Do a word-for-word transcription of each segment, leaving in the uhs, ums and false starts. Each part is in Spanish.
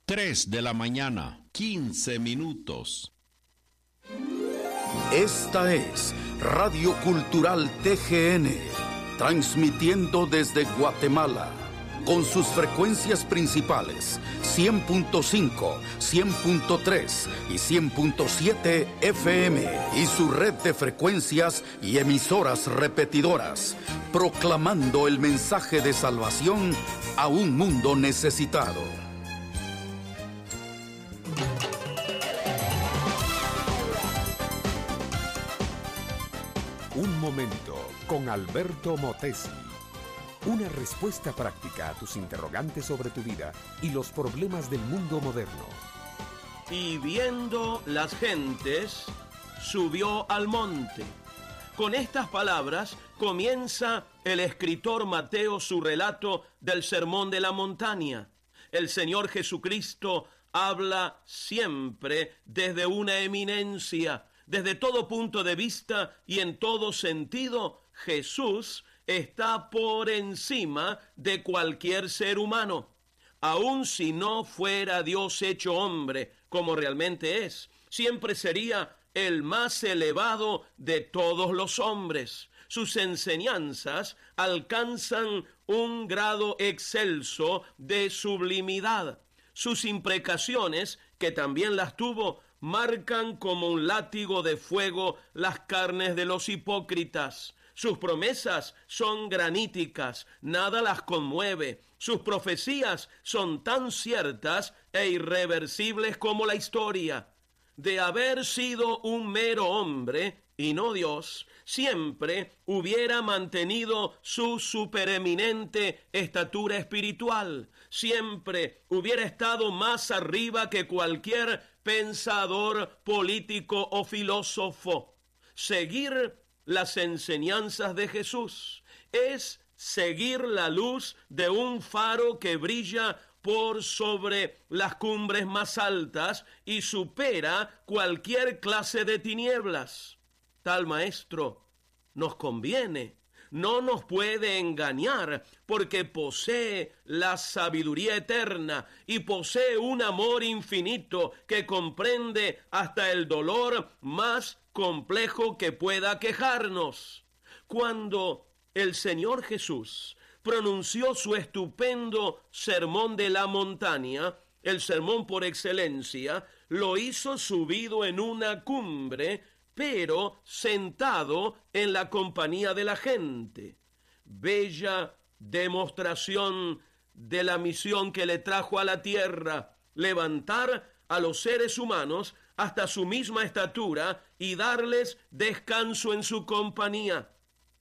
tres de la mañana, quince minutos. Esta es Radio Cultural T G N, transmitiendo desde Guatemala, con sus frecuencias principales, cien punto cinco, cien punto tres y cien punto siete F M, y su red de frecuencias y emisoras repetidoras, proclamando el mensaje de salvación a un mundo necesitado. Un momento con Alberto Motesi. Una respuesta práctica a tus interrogantes sobre tu vida y los problemas del mundo moderno. Y viendo las gentes, subió al monte. Con estas palabras comienza el escritor Mateo su relato del Sermón de la Montaña. El Señor Jesucristo habla siempre desde una eminencia. Desde todo punto de vista y en todo sentido, Jesús está por encima de cualquier ser humano. Aun si no fuera Dios hecho hombre, como realmente es, siempre sería el más elevado de todos los hombres. Sus enseñanzas alcanzan un grado excelso de sublimidad. Sus imprecaciones, que también las tuvo, marcan como un látigo de fuego las carnes de los hipócritas. Sus promesas son graníticas, nada las conmueve. Sus profecías son tan ciertas e irreversibles como la historia. De haber sido un mero hombre y no Dios, siempre hubiera mantenido su supereminente estatura espiritual. Siempre hubiera estado más arriba que cualquier pensador político o filósofo. Seguir las enseñanzas de Jesús es seguir la luz de un faro que brilla por sobre las cumbres más altas y supera cualquier clase de tinieblas. Tal maestro nos conviene, no nos puede engañar, porque posee la sabiduría eterna y posee un amor infinito que comprende hasta el dolor más complejo que pueda quejarnos. Cuando el Señor Jesús pronunció su estupendo sermón de la montaña, el sermón por excelencia, lo hizo subido en una cumbre, pero sentado en la compañía de la gente. Bella demostración de la misión que le trajo a la tierra, levantar a los seres humanos hasta su misma estatura y darles descanso en su compañía.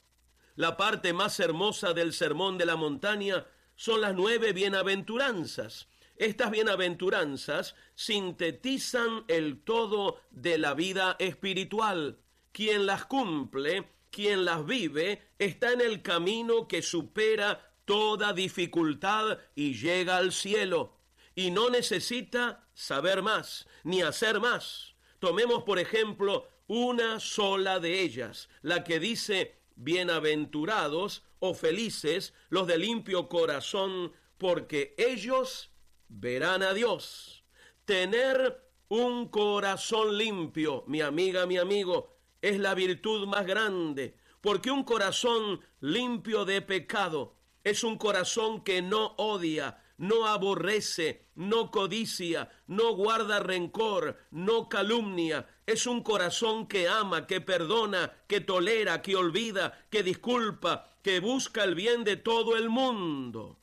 La parte más hermosa del sermón de la montaña son las nueve bienaventuranzas. Estas bienaventuranzas sintetizan el todo de la vida espiritual. Quien las cumple, quien las vive, está en el camino que supera toda dificultad y llega al cielo. Y no necesita saber más, ni hacer más. Tomemos, por ejemplo, una sola de ellas, la que dice: bienaventurados o felices los de limpio corazón, porque ellos verán a Dios. Tener un corazón limpio, mi amiga, mi amigo, es la virtud más grande, porque un corazón limpio de pecado es un corazón que no odia, no aborrece, no codicia, no guarda rencor, no calumnia. Es un corazón que ama, que perdona, que tolera, que olvida, que disculpa, que busca el bien de todo el mundo.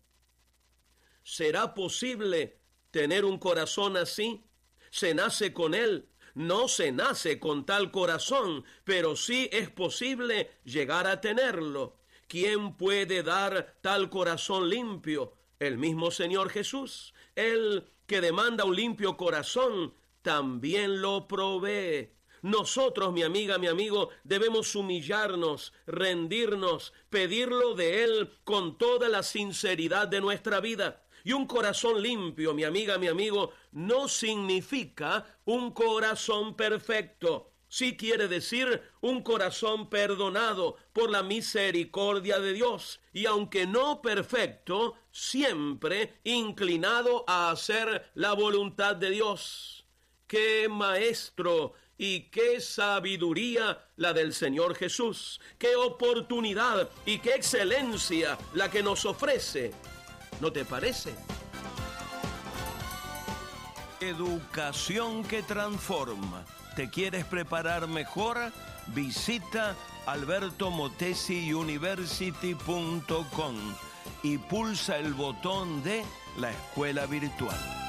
¿Será posible tener un corazón así? ¿Se nace con él? No se nace con tal corazón, pero sí es posible llegar a tenerlo. ¿Quién puede dar tal corazón limpio? El mismo Señor Jesús. Él que demanda un limpio corazón, también lo provee. Nosotros, mi amiga, mi amigo, debemos humillarnos, rendirnos, pedirlo de Él con toda la sinceridad de nuestra vida. Y un corazón limpio, mi amiga, mi amigo, no significa un corazón perfecto. sí quiere decir un corazón perdonado por la misericordia de Dios, y aunque no perfecto, siempre inclinado a hacer la voluntad de Dios. ¡Qué maestro y qué sabiduría la del Señor Jesús! ¡Qué oportunidad y qué excelencia la que nos ofrece! ¿No te parece? Educación que transforma. ¿Te quieres preparar mejor? Visita alberto motesi university punto com y pulsa el botón de la escuela virtual.